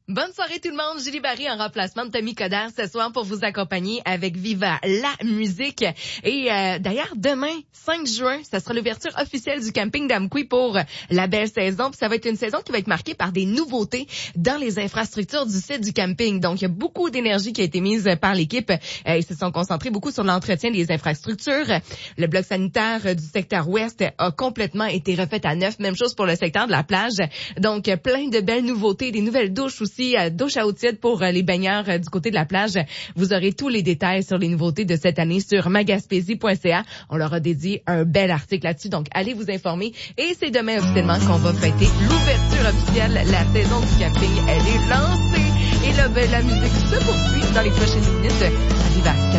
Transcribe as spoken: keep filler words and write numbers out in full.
Bonne soirée tout le monde, Julie Barry en remplacement de Tommy Coderre ce soir pour vous accompagner avec Viva la musique. Et euh, d'ailleurs, demain, cinq juin, ça sera l'ouverture officielle du camping d'Amqui pour la belle saison. Puis ça va être une saison qui va être marquée par des nouveautés dans les infrastructures du site du camping. Donc, il y a beaucoup d'énergie qui a été mise par l'équipe. Euh, ils se sont concentrés beaucoup sur l'entretien des infrastructures. Le bloc sanitaire du secteur ouest a complètement été refait à neuf. Même chose pour le secteur de la plage. Donc, plein de belles nouveautés, des nouvelles douches aussi. Douche à eau tiède pour les baigneurs du côté de la plage. Vous aurez tous les détails sur les nouveautés de cette année sur magaspésie point c a. On leur a dédié un bel article là-dessus, donc allez vous informer. Et c'est demain officiellement qu'on va fêter l'ouverture officielle. La saison du camping, elle est lancée. Et là, ben, la musique se poursuit dans les prochaines minutes. Arrive à